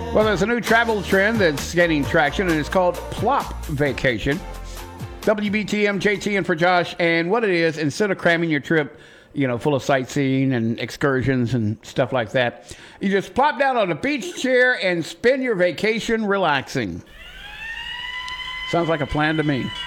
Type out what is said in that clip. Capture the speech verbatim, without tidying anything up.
Well, there's a new travel trend that's gaining traction, and it's called Plop Vacation. W B T M, J T, and for Josh. And what it is, instead of cramming your trip, you know, full of sightseeing and excursions and stuff like that, you just plop down on a beach chair and spend your vacation relaxing. Sounds like a plan to me.